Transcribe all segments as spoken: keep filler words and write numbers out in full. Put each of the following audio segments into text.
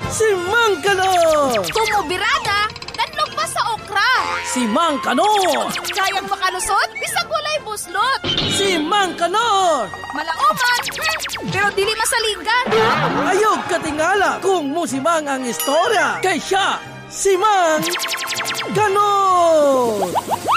Si Mang Kanor! Tumubirada, danlog pa sa okra. Si Mang Kanor! Kayang makalusot, bisag walay buslot. Si Mang Kanor! Malangoman, hmm, pero dili masaligan. Ayog katingala kung musimang ang istorya. Kay siya, si Mang Kanor!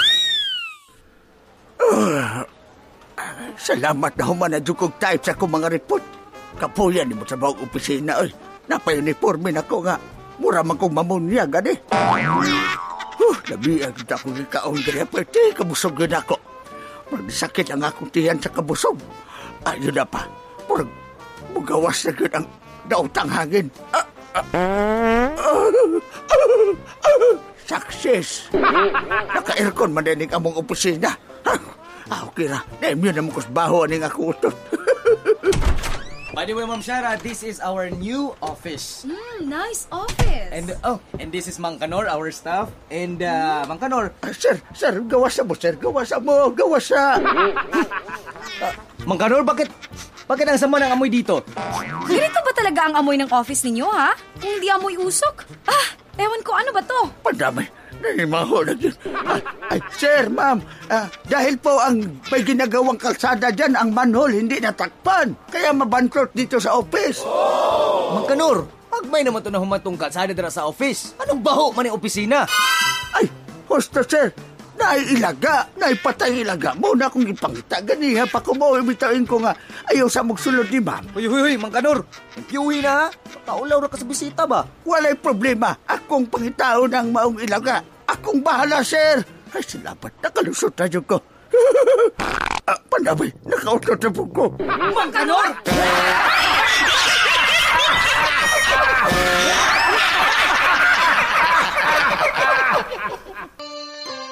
Uh, salamat na human na dukog type sa akong mga report. Kapuyan ni mo sa bawang opisina, oy. Napay-uniforme na ko nga. Mura man kong mamunya, gani. Huh, nabiyan kita akong ikaon gani. Pwede, kabusog yun ako. Murag sakit ang akong tiyan sa kabusog. Ayun na pa. Murag mugawas na yun ang daotang hangin. Ah, ah, ah, ah, ah, success. Naka-aircon madanig among opisina. Ah, okay ra. Na-immune naman ko sa baho aning ako utot. By the way, Ma'am Shara, this is our new office. Hmm, nice office. And oh, and this is Mang Kanor, our staff. And uh, Mang Kanor, Ah, sir, sir, gawasa mo, sir. Gawasa mo, gawasa. Mang Kanor, bakit bakit ang sama ng amoy dito? Ganito ba talaga ang amoy ng office ninyo, ha? Kung hindi amoy usok? Ah, ewan ko, ano ba to? Padami. Nanimaho na yun. Ah, ay, sir, ma'am, ah, dahil po ang may ginagawang kalsada dyan, ang manhole hindi natakpan. Kaya mabankrot dito sa office. Mang Kanor, pag may naman ito na humatong kalsada dira sa office, anong baho man yung opisina? Ay, hosta, sir. Naiilaga, naipatay ilaga. Muna akong ipangita. Ganiha pa ko mo, imitain ko nga. Ayaw sa magsulod ni ma'am. Huy, huy, huy, Mang Kanor, piuwi na ha? Kaulaw na ka sa bisita ba? Walay problema. Akong pangitao ng maong ilaga. Akong bahala, sir. Ay, salamat. Nakalusot na dyan ko. ah, Pandabi, nakautot na po ko. Mang Kanor!